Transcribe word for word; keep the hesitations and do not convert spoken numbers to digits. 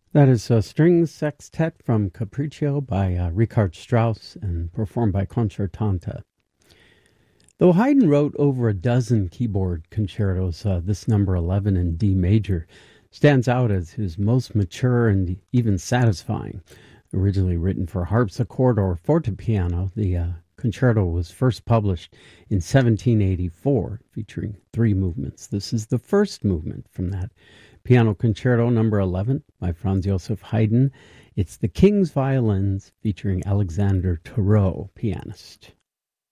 That is a string sextet from Capriccio by uh, Richard Strauss and performed by Concertanta. Though Haydn wrote over a dozen keyboard concertos, uh, this number eleven in D major stands out as his most mature and even satisfying. Originally written for harpsichord or fortepiano, the uh, concerto was first published in seventeen eighty-four, featuring three movements. This is the first movement from that piano concerto number eleven by Franz Joseph Haydn. It's the King's Violins featuring Alexander Thurau, pianist.